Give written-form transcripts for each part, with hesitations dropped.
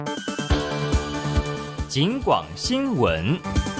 警广新闻。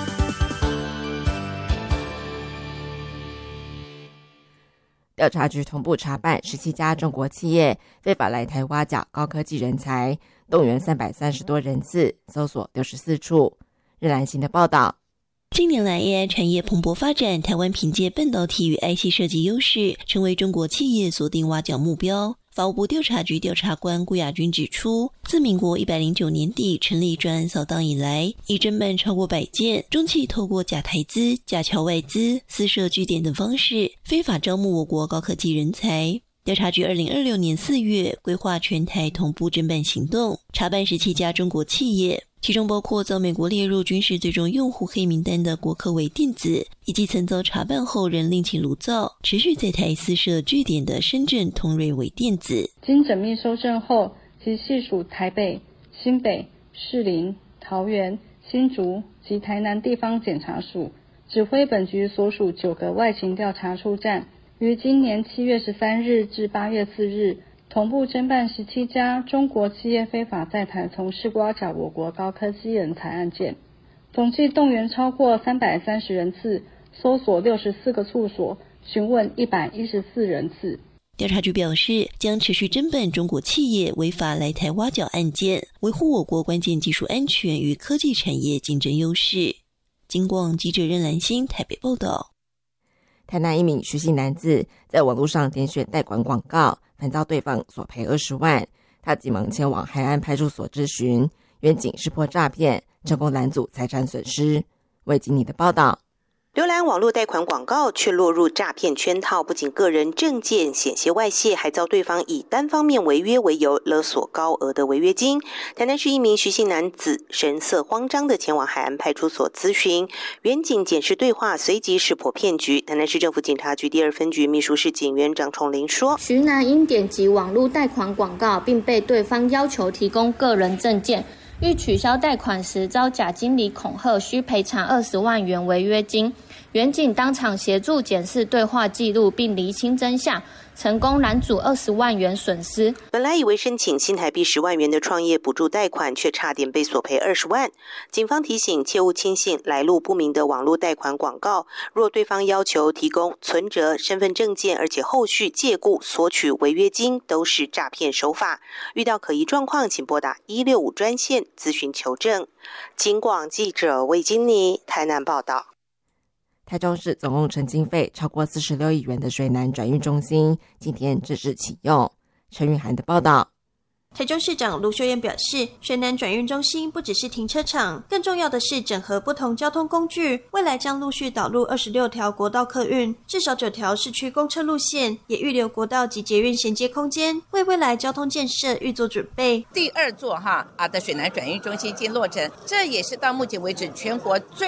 调查局同步查办17家中国企业非法来台挖角高科技人才，动员330多人次，搜索64处。日兰新的报道。 近年来 AI 产业蓬勃发展，台湾凭借半导体与 IC 设计优势，成为中国企业锁定挖角目标。法务部调查局调查官顾亚军指出，自民国109年底成立专案扫荡以来，已侦办超过100件，中企透过假台资、假侨外资、私设据点等方式，非法招募我国高科技人才。调查局2026年4月规划全台同步侦办行动，查办17家中国企业，其中包括遭美国列入军事最终用户黑名单的国科微电子，以及曾遭查办后仍另起炉灶，持续在台私设据点的深圳通瑞微电子。 经缜密搜证后，其系属台北、新北、士林、桃园、新竹及台南地方检察署，指挥本局所属9个外勤调查处站，于今年7月13日至8月4日同步侦办17家中国企业非法在台从事挖角我国高科技人才案件，总计动员超过330人次，搜索64个处所，询问114人次。 调查局表示，将持续侦办中国企业违法来台挖角案件，维护我国关键技术安全与科技产业竞争优势。警广记者任兰心台北报道。 台南一名徐姓男子在网络上点选贷款广告，反遭对方索赔20万，他急忙前往海安派出所咨询，员警识破诈骗，成功拦阻财产损失。为经理的报道。 浏览网络贷款广告却落入诈骗圈套，不仅个人证件险些外泄，还遭对方以单方面违约为由勒索高额的违约金。台南市一名徐姓男子神色慌张地前往海安派出所咨询，员警检视对话，随即识破骗局。台南市政府警察局第2分局秘书室警员张崇林说， 徐男因点击网络贷款广告，并被对方要求提供个人证件，欲取消贷款时遭假经理恐吓，需赔偿20万元违约金。员警当场协助检视对话记录，并厘清真相，成功拦阻20万元损失。 本来以为申请新台币10万元的创业补助贷款，却差点被索赔20万。警方提醒，切勿轻信来路不明的网络贷款广告，若对方要求提供存折、身份证件，而且后续借故索取违约金，都是诈骗手法。遇到可疑状况，请拨打165专线咨询求证。警广记者魏金妮台南报道。 台中市总工程经费超过46亿元的水南转运中心今天正式启用。陈玉涵的报道。 台中市长卢秀燕表示，水南转运中心不只是停车场，更重要的是整合不同交通工具，未来将陆续导入26条国道客运，至少9条市区公车路线，也预留国道及捷运衔接空间，为未来交通建设预做准备。 第2座的水南转运中心已经落成，这也是到目前为止全国最